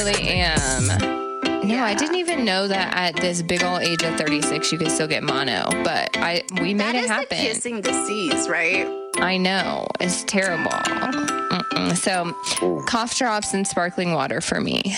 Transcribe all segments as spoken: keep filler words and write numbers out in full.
really am. No, Yeah. I didn't even know that at this big old age of thirty-six you could still get mono, but I we made That it is happen. the kissing disease, right? I know. It's terrible. Mm-mm. So, cough drops and sparkling water for me.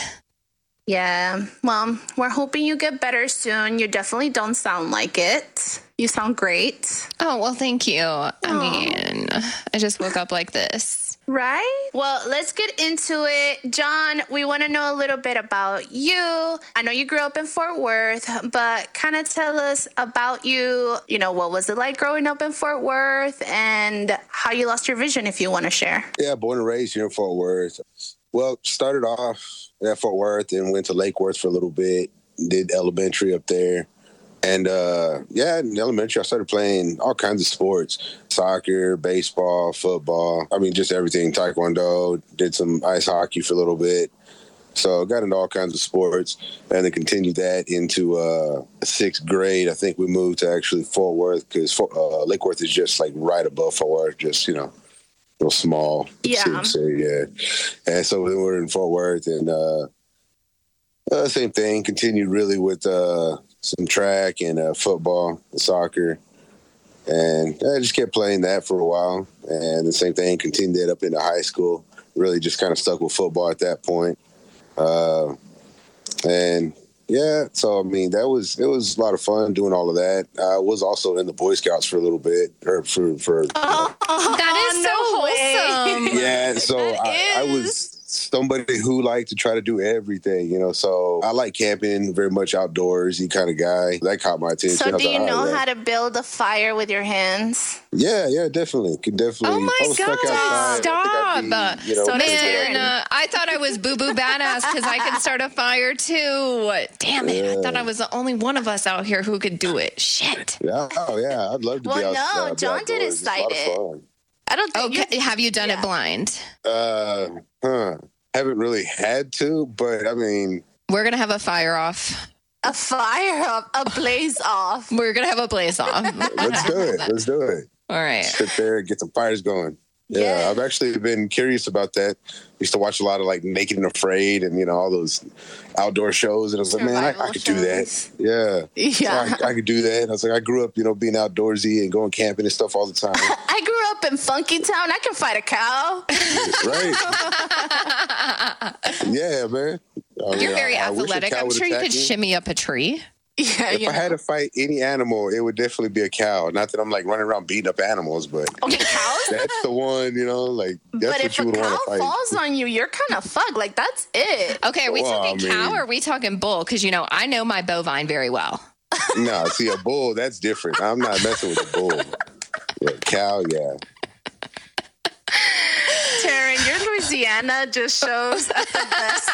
Yeah. Well, we're hoping you get better soon. You definitely don't sound like it. You sound great. Oh, well, thank you. I mean, I just woke up like this. Right? Well, let's get into it. John, we want to know a little bit about you. I know you grew up in Fort Worth, but kind of tell us about you. You know, what was it like growing up in Fort Worth and how you lost your vision, if you want to share? Yeah, born and raised here in Fort Worth. Well, started off at Fort Worth and went to Lake Worth for a little bit, did elementary up there. And, uh, yeah, in elementary, I started playing all kinds of sports, soccer, baseball, football. I mean, just everything, taekwondo, did some ice hockey for a little bit. So got into all kinds of sports and then continued that into uh, sixth grade. I think we moved to actually Fort Worth because uh, Lake Worth is just like right above Fort Worth, just, you know, real small. Yeah. City, yeah. And so we were in Fort Worth and uh, uh, same thing, continued really with uh, some track and uh, football, and soccer. And I just kept playing that for a while. And the same thing, continued that up into high school. Really just kind of stuck with football at that point. Uh, and yeah, so I mean, that was it was a lot of fun doing all of that. I was also in the Boy Scouts for a little bit, or for for. Oh, That is so no wholesome. Yeah, so I, I was somebody who liked to try to do everything, you know. So I like camping, very much outdoorsy kind of guy. That caught my attention. So I was do you like, oh, know yeah. how to build a fire with your hands? Yeah, yeah, definitely. Could definitely. Oh my if I was stuck God, outside, I think I'd stop. be, you know, So does pretty Darren. Man, uh, I thought I was boo-boo badass because I could start a fire too. Damn it. I thought I was the only one of us out here who could do it. Shit. Yeah, oh yeah, I'd love to Well, be out, no, uh, be John outdoors. didn't It's a lot cite of it. fun. I don't think Okay, you- have you done yeah. it blind? Uh, huh. Haven't really had to, but I mean, We're going to have a fire off. A fire up, a blaze off. We're going to have a blaze off. let's do it. Let's do it. All right. Sit there and get some fires going. Yeah, Yeah. I've actually been curious about that. Used to watch a lot of like Naked and Afraid and, you know, all those outdoor shows. And I was like, man, I, I Survival could do that. shows. Yeah. Yeah. So I, I could do that. I was like, I grew up, you know, being outdoorsy and going camping and stuff all the time. I grew up in Funky Town. I can fight a cow. Right. Yeah, man. I mean, You're very I- I wish a athletic. cow I'm would sure you attack could me. shimmy up a tree. Yeah, If you I know. had to fight any animal, it would definitely be a cow. Not that I'm like running around beating up animals, but Okay, cows. that's the one, you know, like that's But what if you a would want cow to fight. falls on you, you're kind of fucked. Like, that's it. Okay, are we Well, talking I cow mean- or are we talking bull? Because, you know, I know my bovine very well. No, see, a bull, that's different. I'm not messing with a bull. Yeah, cow, yeah. Taryn, your Louisiana just shows at the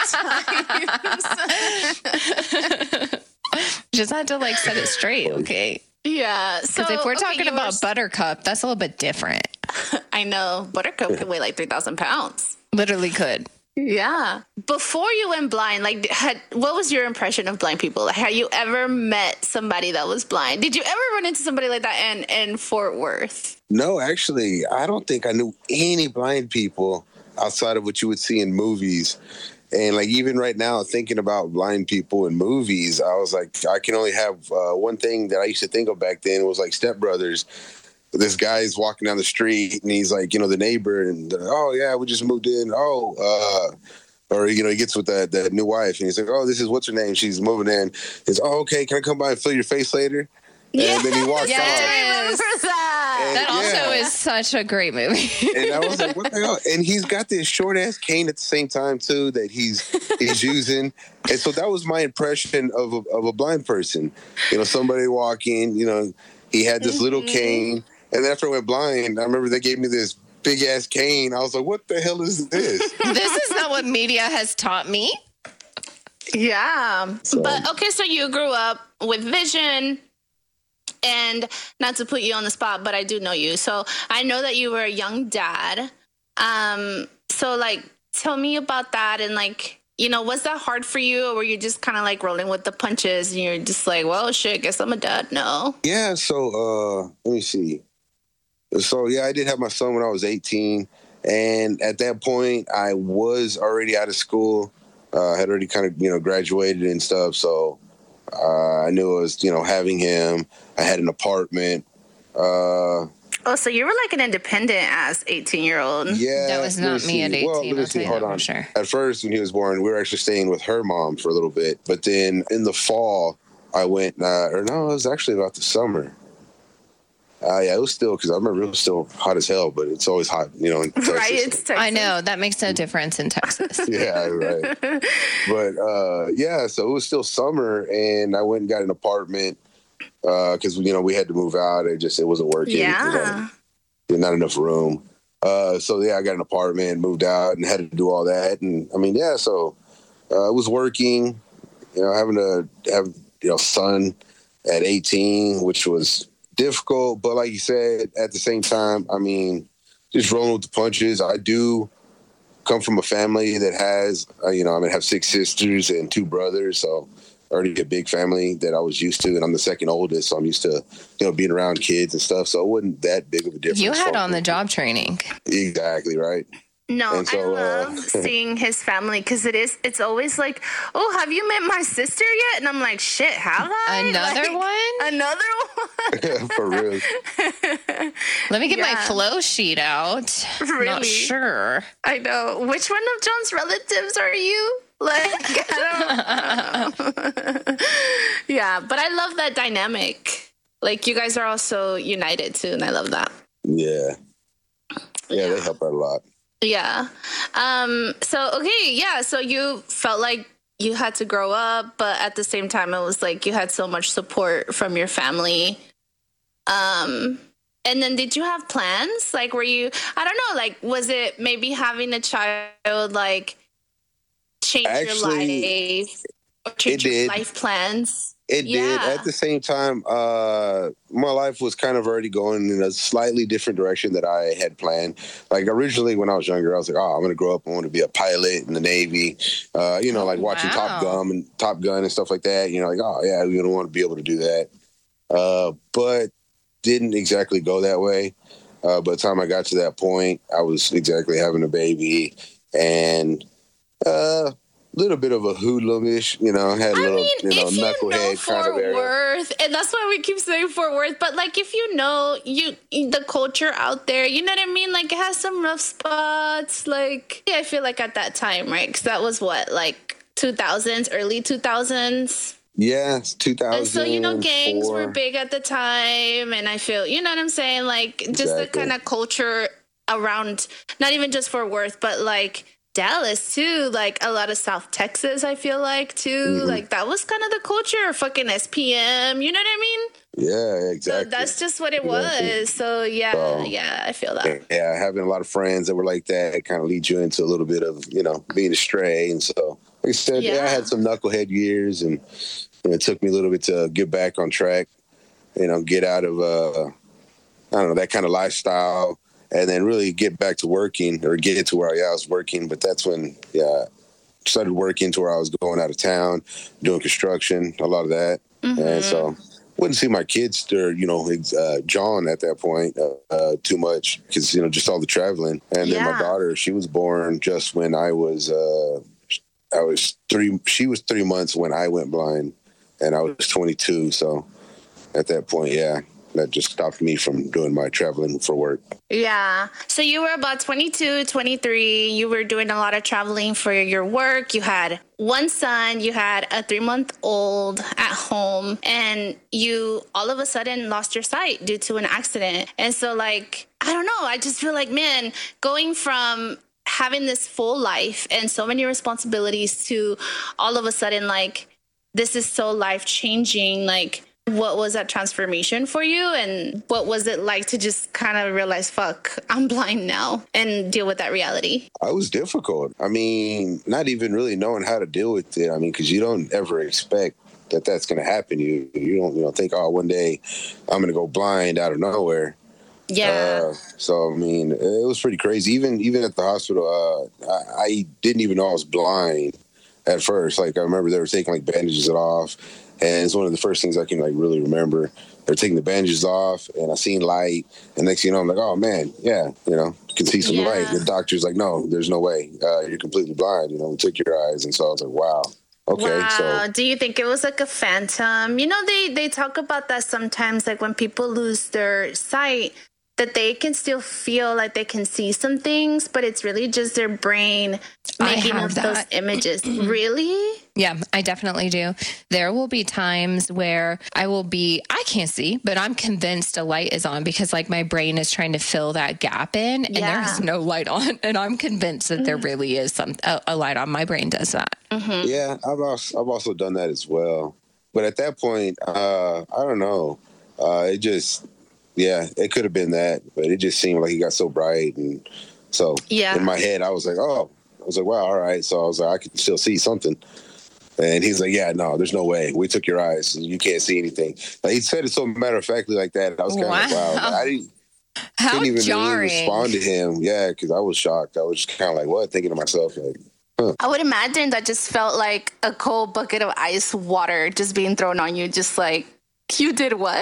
best times. Just had to, like, set it straight, okay? Yeah. So Because if we're okay, talking you were- about Buttercup, that's a little bit different. I know Buttercup can weigh like three thousand pounds. Literally could. Yeah. Before you went blind, like, had what was your impression of blind people? Like, had you ever met somebody that was blind? Did you ever run into somebody like that in in Fort Worth? No, actually, I don't think I knew any blind people outside of what you would see in movies. And like even right now, thinking about blind people in movies, I was like, I can only have uh, one thing that I used to think of back then was like Step Brothers. This guy's walking down the street and he's like, you know, the neighbor, and uh, oh yeah, we just moved in. Oh, uh, or you know, he gets with that that new wife and he's like, oh, this is what's her name? She's moving in. He's oh, okay, can I come by and fill your face later? And then he walks Yes. off. I remember that. And- That also yeah. is such a great movie. And I was like, what the hell? And he's got this short ass cane at the same time too that he's he's using. And so that was my impression of a, of a blind person. You know, somebody walking, you know, he had this little cane. And then after I went blind, I remember they gave me this big ass cane. I was like, what the hell is this? This is not what media has taught me. Yeah. So- But okay, so you grew up with vision. And not to put you on the spot, but I do know you. So I know that you were a young dad. Um, so like, tell me about that. And like, you know, was that hard for you, or were you just kind of like rolling with the punches and you're just like, well, shit, guess I'm a dad now? Yeah, so uh, let me see. So yeah, I did have my son when I was eighteen. And at that point, I was already out of school. Uh, had already kind of, you know, graduated and stuff. So uh, I knew it was, you know, having him. I had an apartment. Uh, oh, so you were like an independent ass eighteen-year-old. Yeah. That was not me at eighteen. Well, let me see. Hold on. Sure. At first, when he was born, we were actually staying with her mom for a little bit. But then in the fall, I went, uh, or no, it was actually about the summer. Uh, yeah, it was still, because I remember it was still hot as hell, but it's always hot, you know, in Texas. Right, it's Texas. I know. That makes no difference in Texas. Yeah, right. But, uh, yeah, so it was still summer, and I went and got an apartment because, uh, you know, we had to move out. It just, it wasn't working. Yeah. You know, not enough room. Uh, so, yeah, I got an apartment, moved out, and had to do all that. And, I mean, yeah, so uh, I was working, you know, having to have, you know, son at eighteen, which was difficult, but like you said, at the same time, I mean, just rolling with the punches. I do come from a family that has, uh, you know, I mean, I have six sisters and two brothers, so already a big family that I was used to, and I'm the second oldest, so I'm used to, you know, being around kids and stuff, so it wasn't that big of a difference. You had on-the-job training. Exactly, right. No, so, I love uh, seeing his family because it is, it's always like, oh, have you met my sister yet? And I'm like, shit, have I? Another like, one? Another one? For real. Let me get Yeah. my flow sheet out. Really? Not sure. I know. Which one of John's relatives are you? Like, I don't, I don't know. Yeah, but I love that dynamic. Like, you guys are also united too, and I love that. Yeah. Yeah, they help out a lot. Yeah. Um, so, okay, yeah, so you felt like you had to grow up, but at the same time, it was like you had so much support from your family. Um, and then did you have plans? Like, were you, I don't know, like, was it maybe having a child, like, change Actually, your life or change it your did. life plans? It Yeah. did. At the same time, uh, my life was kind of already going in a slightly different direction that I had planned. Like originally when I was younger, I was like, oh, I'm going to grow up. I want to be a pilot in the Navy. Uh, you know, like watching wow. Top Gun and Top Gun and stuff like that. You know, like, oh, yeah, we don't want to be able to do that. Uh, but didn't exactly go that way. Uh, by the time I got to that point, I was exactly having a baby and uh little bit of a hoodlumish, you know, had a I little, mean, you know, if you know knucklehead kind of Fort area. Worth, and that's why we keep saying Fort Worth, but like if you know you the culture out there, you know what I mean? Like it has some rough spots. Like yeah, I feel like at that time, right? Because that was what, like two thousands, early two thousands. Yeah, it's two thousand. And so, you know, gangs were big at the time. And I feel, you know what I'm saying? Like just Exactly. the kind of culture around, not even just Fort Worth, but like Dallas too, like a lot of South Texas, I feel like too. Mm-hmm. Like that was kind of the culture, fucking S P M, you know what I mean? Yeah, exactly. So that's just what it Exactly. was. So yeah, So, yeah, I feel that. Yeah, having a lot of friends that were like that kind of leads you into a little bit of, you know, being astray. And so, like I said, yeah, Yeah. I had some knucklehead years, and you know, it took me a little bit to get back on track, you know, get out of, uh, I don't know, that kind of lifestyle, and then really get back to working or get to where yeah, I was working. But that's when, yeah, started working to where I was going out of town, doing construction, a lot of that. Mm-hmm. And so wouldn't see my kids or, you know, uh, John at that point uh, uh, too much because, you know, just all the traveling. And then Yeah. my daughter, she was born just when I was, uh, I was three, she was three months when I went blind, and I was twenty-two. So at that point, yeah, that just stopped me from doing my traveling for work. Yeah. So you were about twenty-two, twenty-three. You were doing a lot of traveling for your work. You had one son, you had a three month old at home, and you all of a sudden lost your sight due to an accident. And so, like, I don't know. I just feel like, man, going from having this full life and so many responsibilities to all of a sudden, like, this is so life changing. Like, what was that transformation for you? And what was it like to just kind of realize, fuck, I'm blind now, and deal with that reality? I was difficult. I mean, not even really knowing how to deal with it. I mean, because you don't ever expect that that's going to happen. You you don't you know think, oh, one day I'm going to go blind out of nowhere. Yeah. Uh, so I mean, it was pretty crazy. Even even at the hospital, uh, I, I didn't even know I was blind at first. Like I remember they were taking like bandages off, and it's one of the first things I can like really remember. They're taking the bandages off, and I seen light, and next thing you know, I'm like, oh man, yeah, you know, can see some Yeah. light. And the doctor's like, no, there's no way. Uh, you're completely blind. You know, we took your eyes. And so I was like, wow. Okay, wow. so Do you think it was like a phantom? You know, they, they talk about that sometimes, like when people lose their sight, that they can still feel like they can see some things, but it's really just their brain I making have up those that. images. Really? Yeah, I definitely do. There will be times where I will be, I can't see, but I'm convinced a light is on because like my brain is trying to fill that gap in and Yeah. there's no light on. And I'm convinced that there really is some a, a light on. My brain does that. Mm-hmm. yeah, I've also, I've also done that as well. But at that point, uh, I don't know. Uh, it just, yeah, it could have been that, but it just seemed like he got so bright. And so Yeah. in my head, I was like, oh, I was like, wow, all right. So I was like, I can still see something. And he's like, yeah, no, there's no way. We took your eyes. You can't see anything. Like, he said it so matter-of-factly like that. I was kind of like, wow. Like, I didn't, How couldn't even jarring. really respond to him. Yeah, because I was shocked. I was kind of like, what? Thinking to myself, like, huh. I would imagine that just felt like a cold bucket of ice water just being thrown on you, just like, you did what?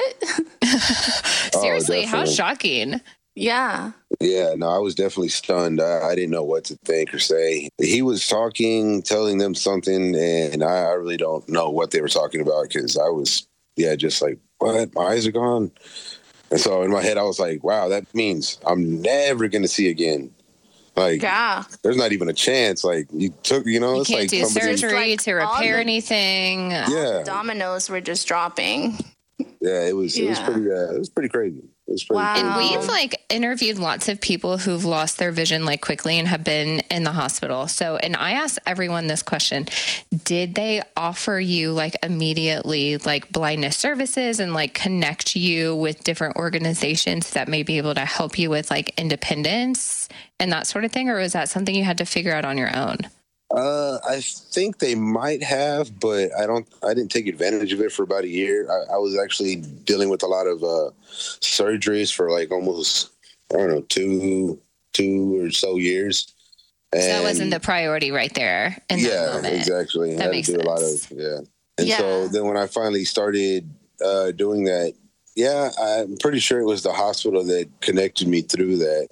Seriously, how definitely. shocking. Yeah. Yeah, no, I was definitely stunned. I, I didn't know what to think or say. He was talking, telling them something, and I, I really don't know what they were talking about because I was, yeah, just like, what? My eyes are gone. And so in my head, I was like, wow, that means I'm never going to see again. Like, Yeah. there's not even a chance. Like, you took, you know, You it's can't like do somebody- surgery Like to all repair the- anything. Yeah, Dominoes were just dropping. yeah, it was, it was Yeah. pretty, uh, it was pretty crazy. It was pretty Wow. crazy. And Um, we've like interviewed lots of people who've lost their vision like quickly and have been in the hospital. So, and I asked everyone this question, did they offer you like immediately like blindness services and like connect you with different organizations that may be able to help you with like independence and that sort of thing? Or was that something you had to figure out on your own? Uh, I think they might have, but I don't. I didn't take advantage of it for about a year. I, I was actually dealing with a lot of uh, surgeries for like almost I don't know two two or so years. And So that wasn't the priority right there in that yeah, moment. exactly. That I had makes to do a lot sense. of yeah. And Yeah. so then when I finally started uh, doing that, yeah, I'm pretty sure it was the hospital that connected me through that.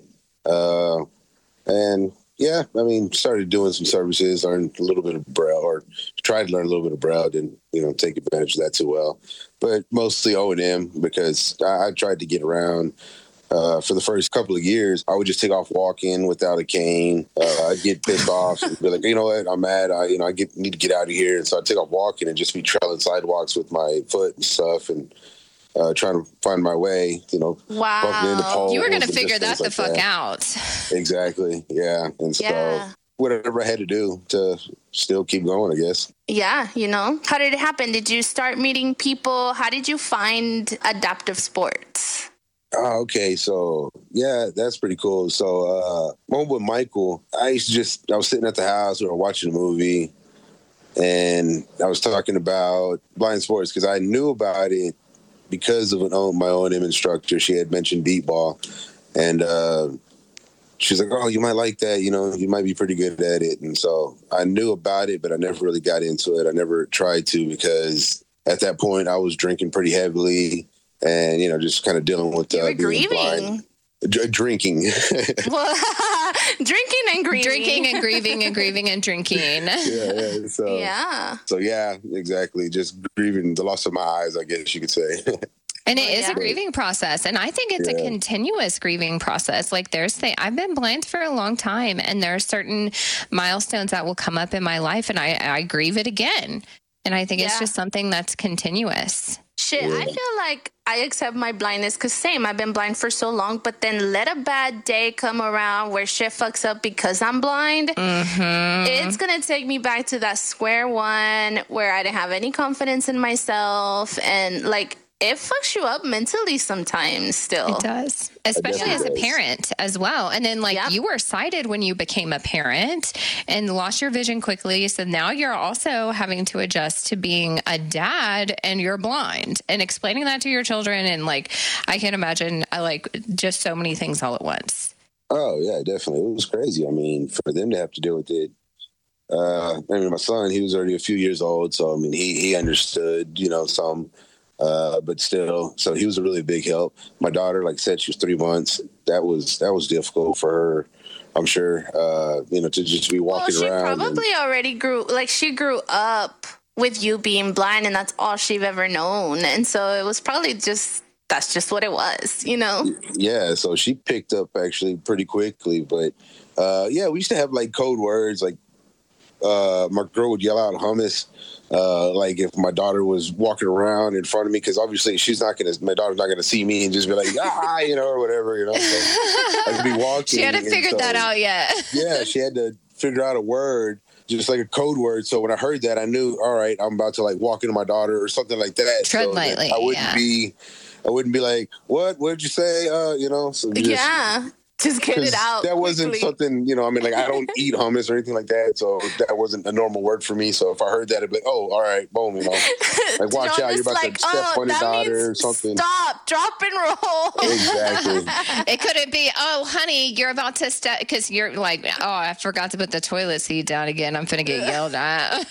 Uh, and yeah, I mean, started doing some services, learned a little bit of Braille, or tried to learn a little bit of Braille. Didn't you know take advantage of that too well, but mostly O and M because I, I tried to get around. Uh, for the first couple of years, I would just take off walking without a cane. Uh, I'd get pissed off and be like, you know what, I'm mad. I, you know, I get need to get out of here. And so I'd take off walking and just be trailing sidewalks with my foot and stuff and uh, trying to find my way, you know, bumping into Wow. poles. You were going to and just figure that things the like fuck that. out. Exactly. Yeah. And so Yeah. whatever I had to do to still keep going, I guess. Yeah, you know. How did it happen? Did you start meeting people? How did you find adaptive sports? Oh, okay. So yeah, that's pretty cool. So uh one with Michael, I used to just I was sitting at the house, we were watching a movie, and I was talking about blind sports because I knew about it because of an own, my O and M instructor. She had mentioned beat ball, and uh she's like, oh, you might like that, you know, you might be pretty good at it. And so I knew about it, but I never really got into it. I never tried to because at that point I was drinking pretty heavily and, you know, just kind of dealing with You uh, were being blind. grieving. D- drinking. Well, drinking and grieving. Drinking and grieving and grieving and drinking. yeah, yeah. So, Yeah. so yeah, exactly. Just grieving the loss of my eyes, I guess you could say. And it Oh, is yeah. a grieving process. And I think it's a Yeah. continuous grieving process. Like there's thing I've been blind for a long time and there are certain milestones that will come up in my life and I, I grieve it again. And I think it's Yeah. just something that's continuous. Shit, I feel like I accept my blindness because same, I've been blind for so long, but then let a bad day come around where shit fucks up because I'm blind. Mm-hmm. It's going to take me back to that square one where I didn't have any confidence in myself. And like, it fucks you up mentally sometimes still. It does, especially as definitely a does. parent as well. And then, like, Yep. you were sighted when you became a parent and lost your vision quickly. So now you're also having to adjust to being a dad and you're blind and explaining that to your children. And, like, I can imagine, I like just so many things all at once. Oh yeah, definitely. It was crazy. I mean, for them to have to deal with it. Uh, I mean, my son, he was already a few years old, so I mean, he he understood, you know, some. Uh, but still, so he was a really big help. My daughter, like I said, she was three months. That was that was difficult for her, I'm sure. Uh, you know, to just be walking well, she around. Probably and, already grew like she grew up with you being blind, and that's all she've ever known. And so it was probably just that's just what it was, you know. Yeah, so she picked up actually pretty quickly. But uh, yeah, we used to have like code words. Like uh, my girl would yell out hummus. Uh, like if my daughter was walking around in front of me, because obviously she's not gonna, my daughter's not gonna see me and just be like, ah, you know, or whatever, you know. So I could be walking. She hadn't figured so, that out yet. Yeah, she had to figure out a word, just like a code word. So when I heard that, I knew, all right, I'm about to like walk into my daughter or something like that. Tread so lightly. I wouldn't yeah. be, I wouldn't be like, what? What did you say? Uh, you know. So just, yeah. Just get it out. That wasn't quickly. something, you know, I mean, like, I don't eat hummus or anything like that. So that wasn't a normal word for me. So if I heard that, I'd be like, oh, all right, boom, you know. Like, watch out, you're about like, to step oh, on your daughter or something. Stop, drop and roll. Exactly. It couldn't be, oh, honey, you're about to step, because you're like, oh, I forgot to put the toilet seat down again. I'm finna get yelled at.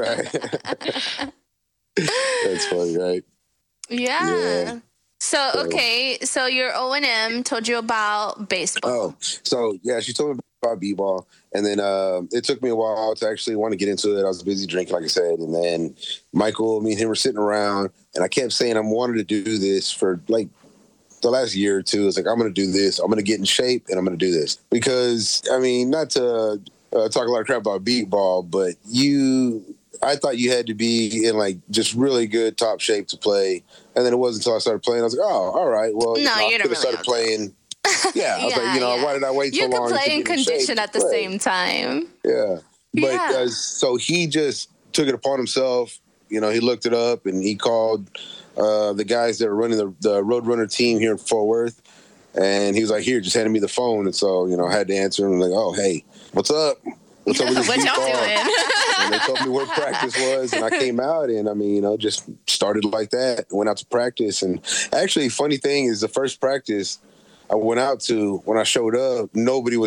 Right. That's funny, right? Yeah. Yeah. So, okay, so your O and M told you about baseball. Oh, so, yeah, she told me about b-ball. And then uh, it took me a while to actually want to get into it. I was busy drinking, like I said. And then Michael, me and him were sitting around, and I kept saying I wanted to do this for, like, the last year or two. It's like, I'm going to do this. I'm going to get in shape, and I'm going to do this. Because, I mean, not to uh, talk a lot of crap about b-ball, but you... I thought you had to be in like just really good top shape to play, and then it wasn't until I started playing I was like, oh, all right, well, no, you know, you I could have started playing. Yeah, I was yeah, like, you know, yeah. why did I wait you so long? You could play to in condition in at the play? same time. Yeah, but yeah. Uh, so he just took it upon himself. You know, he looked it up and he called uh, the guys that are running the, the Roadrunner team here in Fort Worth, and he was like, here, just handed me the phone, and so you know, I had to answer him. I'm like, oh, hey, what's up? What's up with this what y'all ball? doing? And they told me where practice was, and I came out, and I mean, you know, just started like that. Went out to practice, and actually, funny thing is, the first practice I went out to, when I showed up, nobody was